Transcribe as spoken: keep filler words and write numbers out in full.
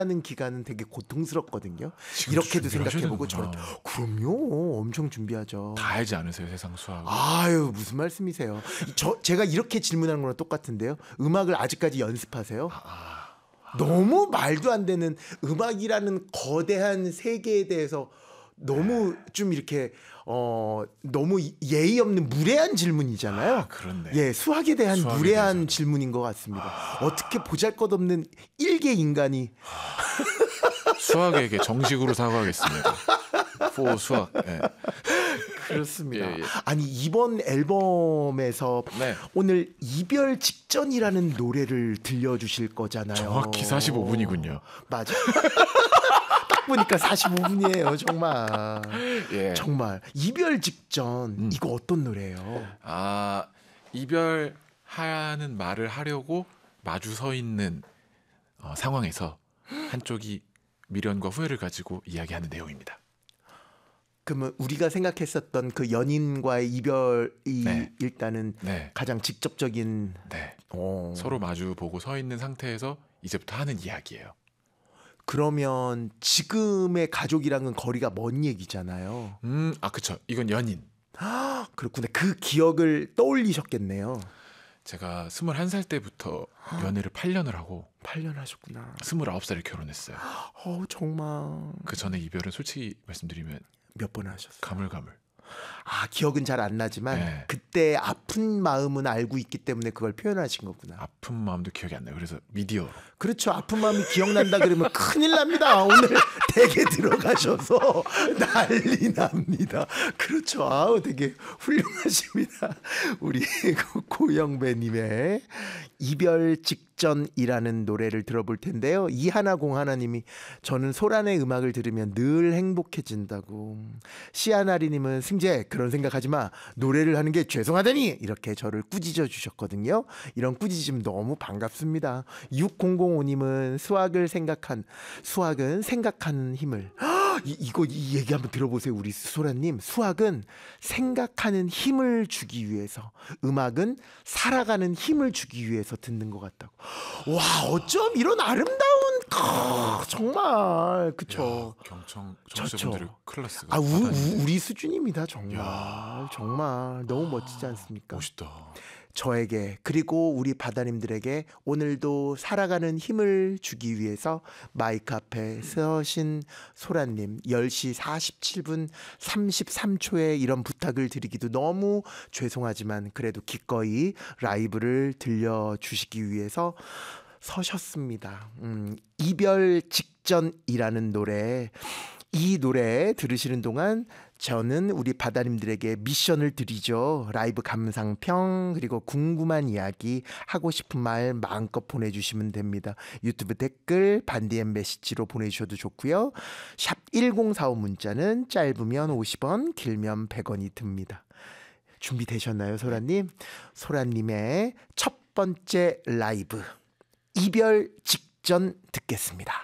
하는 기간은 되게 고통스럽거든요. 이렇게도 생각해보고 저렇게. 그럼요. 엄청 준비하죠. 다 알지 않으세요, 세상 수학? 아유, 무슨 말씀이세요. 저 제가 이렇게 질문하는 거랑 똑같은데요. 음악을 아직까지 연습하세요? 아, 아. 너무 말도 안 되는 음악이라는 거대한 세계에 대해서 너무 좀 이렇게 어 너무 예의 없는 무례한 질문이잖아요. 아, 그렇네. 예, 수학에 대한 수학에 무례한 대해서. 질문인 것 같습니다. 아. 어떻게 보잘것없는 일개 인간이 수학에게 정식으로 사과하겠습니다. 포 수학. 네. 그렇습니다. 예, 예. 아니 이번 앨범에서 네. 오늘 이별 직전이라는 노래를 들려주실 거잖아요. 정확히 사십오 분이군요. 맞아. 딱 보니까 사십오 분이에요. 정말. 예. 정말 이별 직전 음. 이거 어떤 노래예요? 아, 이별하는 말을 하려고 마주 서 있는 어, 상황에서 한쪽이 미련과 후회를 가지고 이야기하는 내용입니다. 그러면 우리가 생각했었던 그 연인과의 이별이 네. 일단은 네. 가장 직접적인 네. 어. 서로 마주 보고 서 있는 상태에서 이제부터 하는 이야기예요. 그러면 지금의 가족이랑은 거리가 먼 얘기잖아요. 음, 아 그쵸. 이건 연인. 아, 그렇구나. 그 기억을 떠올리셨겠네요. 제가 스물한 살 때부터 연애를 팔 년을 하고 팔 년 하셨구나. 스물아홉 살에 결혼했어요. 어, 정말. 그 전에 이별은 솔직히 말씀드리면 몇 번 하셨어요? 가물가물. 아, 기억은 잘 안 나지만 네. 그때 아픈 마음은 알고 있기 때문에 그걸 표현하신 거구나. 아픈 마음도 기억이 안 나요. 그래서 미디어로. 그렇죠. 아픈 마음이 기억난다 그러면 큰일 납니다. 오늘 댁에 들어가셔서 난리 납니다. 그렇죠. 아우, 되게 훌륭하십니다. 우리 고영배님의 이별 직전이라는 노래를 들어볼 텐데요. 이하나공 하나님이 저는 소란의 음악을 들으면 늘 행복해진다고. 시아나리님은 승재 그런 생각하지 마. 노래를 하는 게 죄송하다니 이렇게 저를 꾸짖어 주셨거든요. 이런 꾸짖음 너무 반갑습니다. 육공공오님은 수학을 생각한 수학은 생각하는 힘을 이, 이거 이 얘기 한번 들어보세요. 우리 소라님. 수학은 생각하는 힘을 주기 위해서, 음악은 살아가는 힘을 주기 위해서 듣는 것 같다고. 와, 어쩜 이런 아름다운 크, 정말 그쵸. 야, 경청 좋죠. 청취자분들의 클래스가 아, 우, 바다인데. 우, 우리 수준입니다. 정말. 야. 정말 너무 멋지지 않습니까? 멋있다. 저에게 그리고 우리 바다님들에게 오늘도 살아가는 힘을 주기 위해서 마이크 앞에 서신 소라님 열 시 사십칠 분 삼십삼 초에 이런 부탁을 드리기도 너무 죄송하지만 그래도 기꺼이 라이브를 들려주시기 위해서 서셨습니다. 음, 이별 직전이라는 노래, 이 노래 들으시는 동안 저는 우리 바다님들에게 미션을 드리죠. 라이브 감상평 그리고 궁금한 이야기 하고 싶은 말 마음껏 보내주시면 됩니다. 유튜브 댓글 반디앤 메시지로 보내주셔도 좋고요. 샵 일공사오 문자는 짧으면 오십 원 길면 백 원이 듭니다. 준비되셨나요, 소라님? 소라님의 첫 번째 라이브 이별 직전 듣겠습니다.